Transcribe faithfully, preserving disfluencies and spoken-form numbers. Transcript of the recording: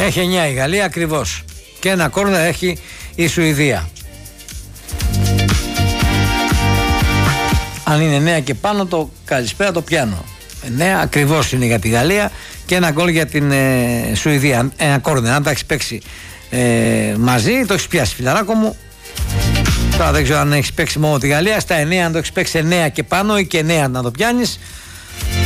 Έχει εννιά η Γαλλία ακριβώς. Και ένα κόρνερ έχει η Σουηδία. Αν είναι εννιά και πάνω, το καλησπέρα το πιάνω. εννιά ακριβώς είναι για τη Γαλλία και ένα γκολ για την ε, Σουηδία. Ένα κόρνερ. Αν τα έχει παίξει ε, μαζί, το έχει πιάσει, φιλαράκο μου. Τώρα δεν ξέρω αν έχει παίξει μόνο τη Γαλλία. Στα εννιά, αν το έχει παίξει εννιά και πάνω ή και εννιά να το πιάνεις,